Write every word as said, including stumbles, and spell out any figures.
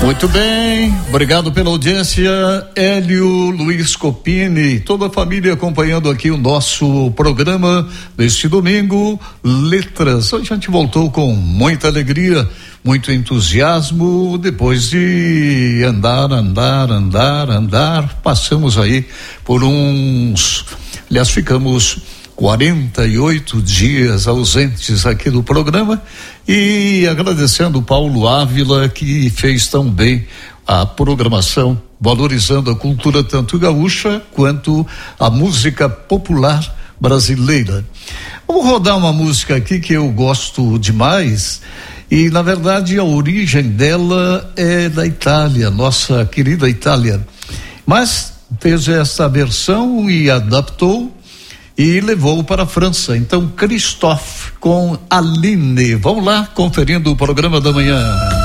Muito bem, obrigado pela audiência, Hélio, Luiz Copini, toda a família acompanhando aqui o nosso programa deste domingo, Letras. A gente voltou com muita alegria, muito entusiasmo, depois de andar, andar, andar, andar, passamos aí por uns, aliás, ficamos quarenta e oito dias ausentes aqui do programa, e agradecendo o Paulo Ávila, que fez tão bem a programação, valorizando a cultura tanto gaúcha quanto a música popular brasileira. Vamos rodar uma música aqui que eu gosto demais, e na verdade a origem dela é da Itália, nossa querida Itália, mas fez essa versão e adaptou e levou para a França. Então, Christophe com Aline. Vamos lá, conferindo o programa da manhã.